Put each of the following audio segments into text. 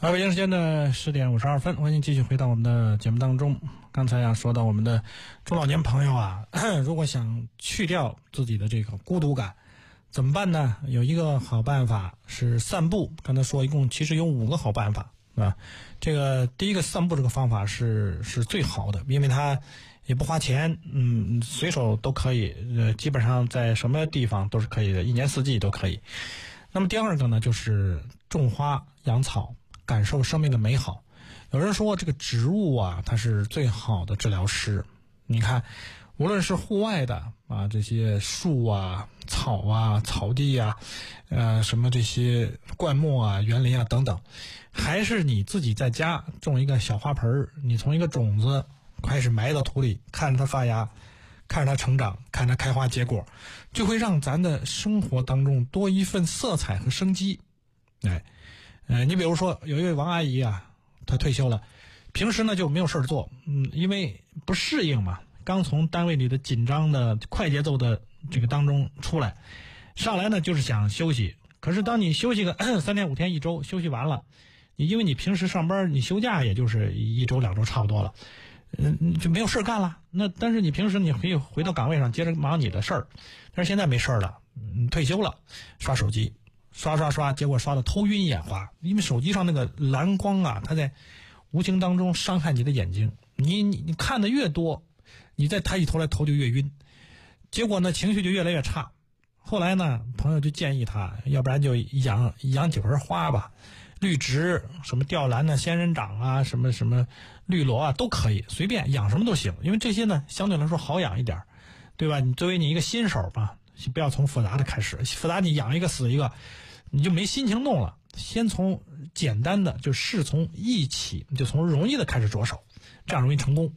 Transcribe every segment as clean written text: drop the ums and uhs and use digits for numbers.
北京时间的10:52，欢迎继续回到我们的节目当中。刚才说到我们的中老年朋友如果想去掉自己的这个孤独感，怎么办呢？有一个好办法是散步。刚才说其实有5个好办法这个第一个散步这个方法是最好的，因为它也不花钱，随手都可以，基本上在什么地方都是可以的，一年四季都可以。那么第二个呢，就是种花养草，感受生命的美好。有人说这个植物它是最好的治疗师。你看无论是户外的这些树草草地什么这些灌木园林等等，还是你自己在家种一个小花盆，你从一个种子开始埋到土里，看着它发芽，看着它成长，看着它开花结果，就会让咱的生活当中多一份色彩和生机。你比如说有一位王阿姨她退休了，平时呢就没有事做，因为不适应嘛，刚从单位里的紧张的快节奏的这个当中出来，上来呢就是想休息。可是当你休息个3天5天1周，休息完了，因为你平时上班你休假也就是1周2周差不多了，就没有事干了。但是你平时你可以回到岗位上接着忙你的事儿，但是现在没事了，退休了，刷手机刷，结果刷的头晕眼花，因为手机上那个蓝光它在无形当中伤害你的眼睛，你看的越多，你再抬起头来头就越晕，结果呢情绪就越来越差。后来呢朋友就建议他，要不然就养几盆花吧，绿植什么吊兰仙人掌什么绿萝都可以，随便养什么都行，因为这些呢相对来说好养一点，对吧？你作为你一个新手吧，不要从复杂的开始，复杂你养一个死一个你就没心情弄了，先从简单的就事从易起，就从容易的开始着手，这样容易成功。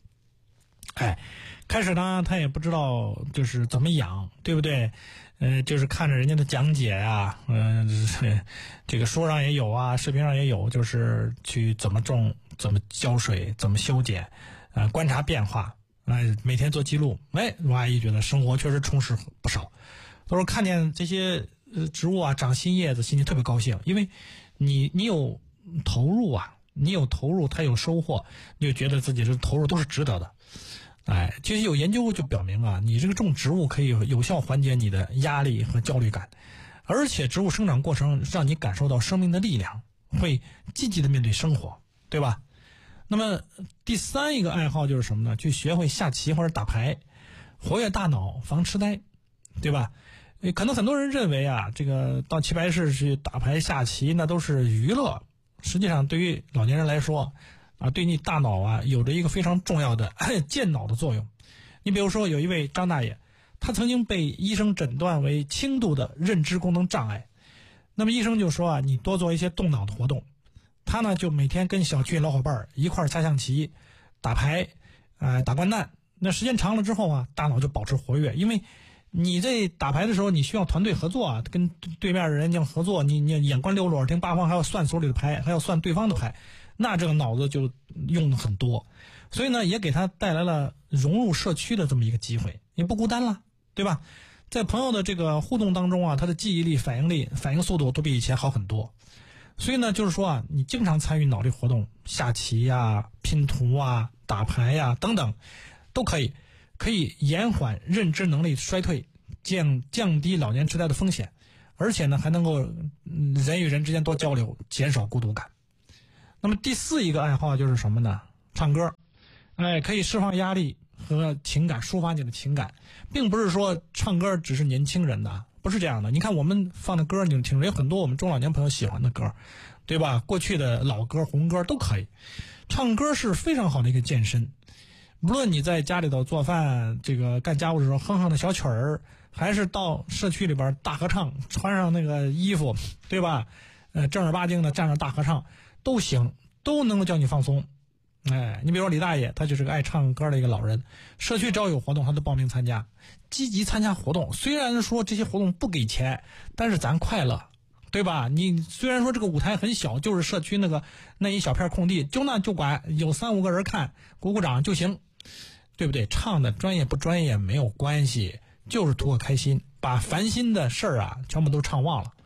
开始呢他也不知道就是怎么养，对不对？就是看着人家的讲解这个书上也有视频上也有，就是去怎么种，怎么浇水，怎么修剪，观察变化，每天做记录。王阿姨觉得生活确实充实不少。都是看见这些植物长新叶子，心情特别高兴，因为你有投入你有投入，它有收获，你就觉得自己这投入都是值得的。其实有研究就表明你这个种植物可以有效缓解你的压力和焦虑感，而且植物生长过程让你感受到生命的力量，会积极的面对生活，对吧？那么第三一个爱好就是什么呢？去学会下棋或者打牌，活跃大脑，防痴呆，对吧？可能很多人认为这个到棋牌室去打牌下棋那都是娱乐，实际上对于老年人来说对你大脑有着一个非常重要的健脑的作用。你比如说有一位张大爷，他曾经被医生诊断为轻度的认知功能障碍，那么医生就说你多做一些动脑的活动。他呢就每天跟小区老伙伴一块下象棋、打牌、打掼蛋，那时间长了之后大脑就保持活跃，因为你在打牌的时候你需要团队合作跟对面的人要合作，你眼观六路听八方，还要算手里的牌，还要算对方的牌，那这个脑子就用的很多，所以呢也给他带来了融入社区的这么一个机会，你不孤单了，对吧？在朋友的这个互动当中他的记忆力、反应速度都比以前好很多。所以呢就是说你经常参与脑力活动，下棋拼图打牌等等都可以延缓认知能力衰退，降低老年痴呆的风险，而且呢还能够人与人之间多交流，减少孤独感。那么第四一个爱好就是什么呢？唱歌。可以释放压力和情感，抒发你的情感，并不是说唱歌只是年轻人的，不是这样的。你看我们放的歌你听着有很多我们中老年朋友喜欢的歌，对吧？过去的老歌红歌都可以。唱歌是非常好的一个健身，无论你在家里头做饭，这个干家务的时候哼哼的小曲儿，还是到社区里边大合唱，穿上那个衣服，对吧？正儿八经的站上大合唱都行，都能够叫你放松。你比如说李大爷，他就是个爱唱歌的一个老人，社区只要有活动他都报名参加，积极参加活动。虽然说这些活动不给钱，但是咱快乐，对吧？你虽然说这个舞台很小，就是社区那一小片空地，就管有3-5个人看，鼓鼓掌就行，对不对？唱的专业不专业没有关系，就是图个开心，把烦心的事儿全部都唱忘了。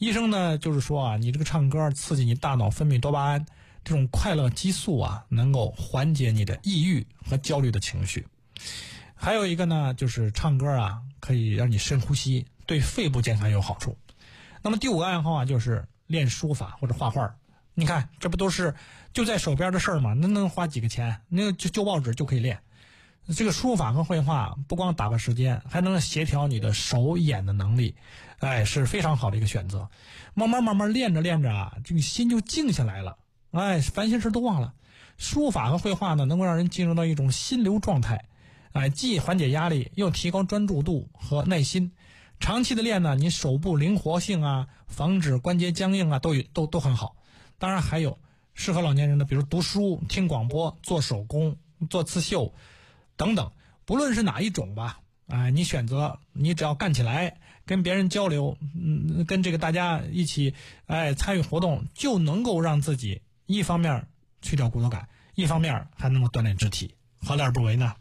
医生呢就是说啊，你这个唱歌刺激你大脑分泌多巴胺，这种快乐激素啊，能够缓解你的抑郁和焦虑的情绪。还有一个呢，就是唱歌啊，可以让你深呼吸，对肺部健康有好处。那么第5个爱好啊，就是练书法或者画画。你看，这不都是就在手边的事儿吗？那能花几个钱？那个就报纸就可以练。这个书法和绘画不光打发时间，还能协调你的手眼的能力，是非常好的一个选择。慢慢练着练着啊，这个心就静下来了，烦心事都忘了。书法和绘画呢，能够让人进入到一种心流状态，既缓解压力，又提高专注度和耐心。长期的练呢，你手部灵活性啊，防止关节僵硬啊，都很好。当然还有适合老年人的，比如读书、听广播、做手工、做刺绣等等，不论是哪一种吧，你选择，你只要干起来，跟别人交流，跟这个大家一起，参与活动，就能够让自己一方面去掉孤独感，一方面还能够锻炼肢体，何乐而不为呢？